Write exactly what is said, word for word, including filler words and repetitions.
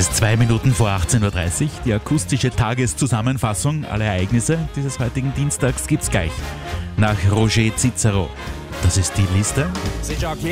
ist zwei Minuten vor achtzehn Uhr dreißig. Die akustische Tageszusammenfassung aller Ereignisse dieses heutigen Dienstags gibt's gleich. Nach Roger Cicero. Das ist die Liste.